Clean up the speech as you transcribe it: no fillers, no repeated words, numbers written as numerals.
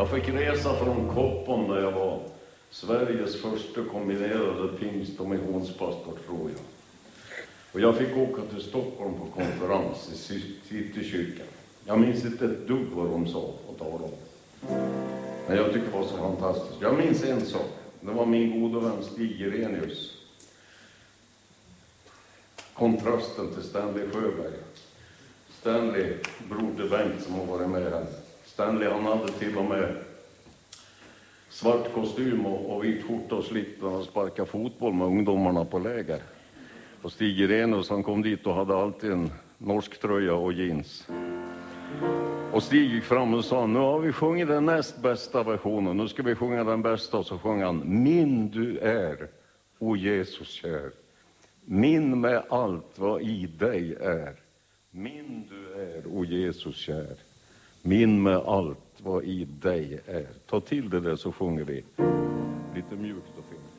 Jag fick resa från Koppom när jag var Sveriges första kombinerade pingst- och missionspastor, tror jag. Och jag fick åka till Stockholm på konferens i Citykyrkan. Jag minns inte ett dugg vad de sa och talade om. Men jag tycker det var så fantastiskt. Jag minns en sak. Det var min gode vän Stig Irenius. Kontrasten till Stanley Sjöberg. Stanley, broder Bengt som har varit med här. Stanley, han hade till och med svart kostym och vit skjorta och slips när han sparkade fotboll med ungdomarna på läger. Och Stig Irenius, han kom dit och hade alltid en norsk tröja och jeans. Och Stig gick fram och sa, nu har vi sjungit den näst bästa versionen, nu ska vi sjunga den bästa. Och så sjöng han, min du är, o Jesus kär. Min med allt vad i dig är. Min du är, o Jesus kär. Min med allt vad i dig är. Ta till det där så sjunger vi lite mjukt och fint.